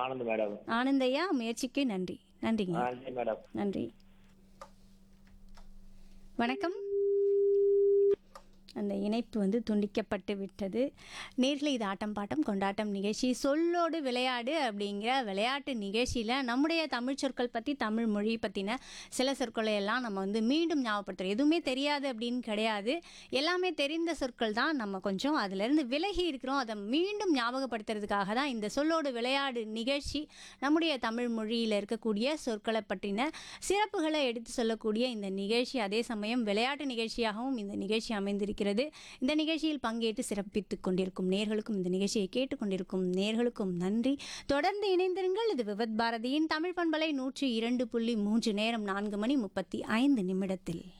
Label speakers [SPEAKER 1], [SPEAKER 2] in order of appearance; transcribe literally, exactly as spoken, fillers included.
[SPEAKER 1] Anand madam.
[SPEAKER 2] Anandaiah, முயற்சிக்கு நன்றி. நன்றிங்க.
[SPEAKER 1] நன்றி மேடம்.
[SPEAKER 2] நன்றி. வணக்கம். அந்த இணைப்பு வந்து துண்டிக்கப்பட்டு விட்டது. நேர்ல இது ஆட்டம் பாட்டம் கொண்டாட்டம் நிகழ்ச்சி. சொல்லோடு விளையாடு அப்படிங்கிற விளையாட்டு நிகழ்ச்சியில் நம்முடைய தமிழ் சொற்கள் பற்றி, தமிழ் மொழி பற்றின சில சொற்களை எல்லாம் நம்ம வந்து மீண்டும் ஞாபகப்படுத்துகிறோம். எதுவுமே தெரியாது அப்படின்னு கிடையாது, எல்லாமே தெரிந்த சொற்கள் தான். நம்ம கொஞ்சம் அதிலிருந்து விலகி இருக்கிறோம். அதை மீண்டும் ஞாபகப்படுத்துறதுக்காக தான் இந்த சொல்லோடு விளையாடு நிகழ்ச்சி. நம்முடைய தமிழ் மொழியில் இருக்கக்கூடிய சொற்களை பற்றின சிறப்புகளை எடுத்து சொல்லக்கூடிய இந்த நிகழ்ச்சி, அதே சமயம் விளையாட்டு நிகழ்ச்சியாகவும் இந்த நிகழ்ச்சி அமைந்திருக்கிறது. இந்த நிகழ்ச்சியில் பங்கேற்று சிறப்பித்துக் கொண்டிருக்கும் நேர்களுக்கும், இந்த நிகழ்ச்சியை கேட்டுக்கொண்டிருக்கும் நேர்களுக்கும் நன்றி. தொடர்ந்து இணைந்திருங்கள். இது விவத் பாரதியின் தமிழ் பண்பலை நூற்றி இரண்டு புள்ளி மூன்று. நேரம் நான்கு மணி முப்பத்தி ஐந்து நிமிடத்தில்.